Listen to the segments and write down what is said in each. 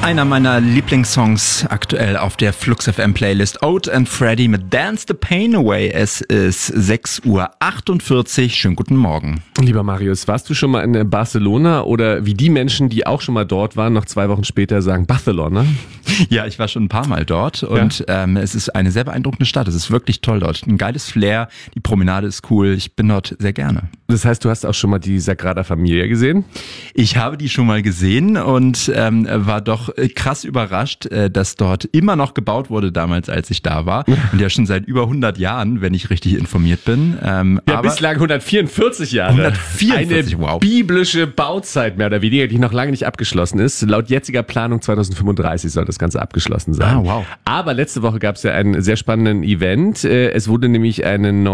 Einer meiner Lieblingssongs aktuell auf der Flux FM Playlist. Oat and Freddy mit Dance the Pain Away. Es ist 6:48 Uhr. Schönen guten Morgen. Lieber Marius, warst du schon mal in Barcelona oder wie die Menschen, die auch schon mal dort waren, noch 2 Wochen später sagen Barcelona? Ja, ich war schon ein paar Mal dort und es ist eine sehr beeindruckende Stadt. Es ist wirklich toll dort. Ein geiles Flair, die Promenade ist cool. Ich bin dort sehr gerne. Das heißt, du hast auch schon mal die Sagrada Familia gesehen? Ich habe die schon mal gesehen und war doch krass überrascht, dass dort immer noch gebaut wurde damals, als ich da war. Und ja schon seit über 100 Jahren, wenn ich richtig informiert bin. Ja, bislang 144 Jahre. 144, eine wow. Biblische Bauzeit mehr oder weniger, die noch lange nicht abgeschlossen ist. Laut jetziger Planung 2035 soll das Ganze abgeschlossen sein. Ah, wow. Aber letzte Woche gab es ja einen sehr spannenden Event. Es wurde nämlich ein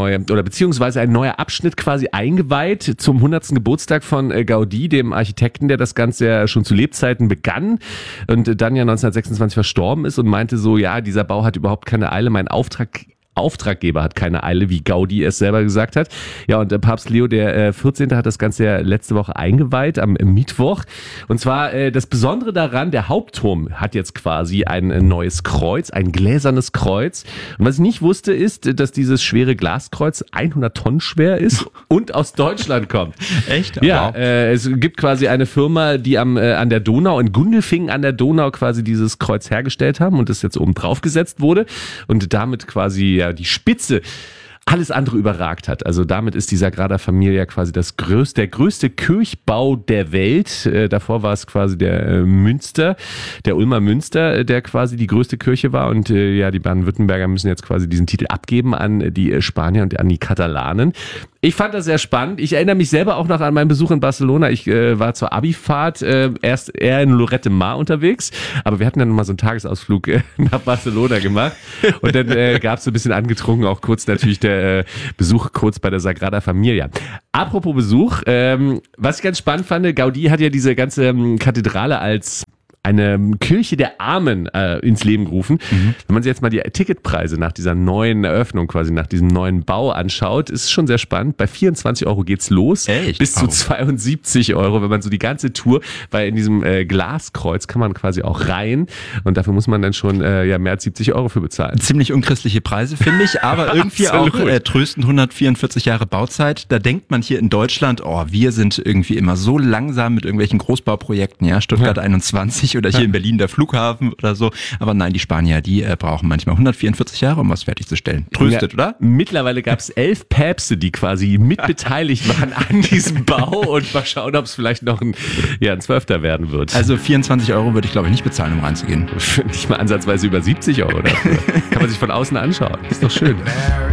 neuer Abschnitt quasi eingeweiht zum 100. Geburtstag von Gaudí, dem Architekten, der das Ganze ja schon zu Lebzeiten begann und dann ja 1926 verstorben ist und meinte so, ja, dieser Bau hat überhaupt keine Eile, mein Auftraggeber hat keine Eile, wie Gaudí es selber gesagt hat. Ja, und Papst Leo der 14. hat das Ganze ja letzte Woche eingeweiht, am Mittwoch. Und zwar das Besondere daran, der Hauptturm hat jetzt quasi ein neues Kreuz, ein gläsernes Kreuz. Und was ich nicht wusste, ist, dass dieses schwere Glaskreuz 100 Tonnen schwer ist und aus Deutschland kommt. Echt? Ja, Wow. es gibt quasi eine Firma, die an der Donau, in Gundelfingen an der Donau quasi dieses Kreuz hergestellt haben und das jetzt oben drauf gesetzt wurde und damit quasi ja die Spitze alles andere überragt hat. Also damit ist die Sagrada Familia quasi der größte Kirchbau der Welt. Davor war es quasi der Ulmer Münster, der quasi die größte Kirche war. Und die Baden-Württemberger müssen jetzt quasi diesen Titel abgeben an die Spanier und an die Katalanen. Ich fand das sehr spannend. Ich erinnere mich selber auch noch an meinen Besuch in Barcelona. Ich war zur Abifahrt erst eher in Lloret de Mar unterwegs, aber wir hatten dann mal so einen Tagesausflug nach Barcelona gemacht und dann gab es so ein bisschen angetrunken, auch kurz natürlich der Besuch kurz bei der Sagrada Familia. Apropos Besuch, was ich ganz spannend fand, Gaudí hat ja diese ganze Kathedrale als eine Kirche der Armen ins Leben gerufen. Mhm. Wenn man sich jetzt mal die Ticketpreise nach dieser neuen Eröffnung, quasi nach diesem neuen Bau anschaut, ist es schon sehr spannend. Bei 24 € geht's los. Echt? Bis zu 72 €, wenn man so die ganze Tour, weil in diesem Glaskreuz kann man quasi auch rein und dafür muss man dann schon mehr als 70 € für bezahlen. Ziemlich unchristliche Preise, finde ich, aber irgendwie auch tröstend 144 Jahre Bauzeit. Da denkt man hier in Deutschland, wir sind irgendwie immer so langsam mit irgendwelchen Großbauprojekten, ja, Stuttgart 21 oder hier in Berlin der Flughafen oder so. Aber nein, die Spanier, die brauchen manchmal 144 Jahre, um was fertigzustellen. Tröstet, oder? Mittlerweile gab es 11 Päpste, die quasi mitbeteiligt waren an diesem Bau und mal schauen, ob es vielleicht noch ein 12. werden wird. Also 24 € würde ich, glaube ich, nicht bezahlen, um reinzugehen. Nicht mal ansatzweise über 70 € dafür. Kann man sich von außen anschauen. Ist doch schön.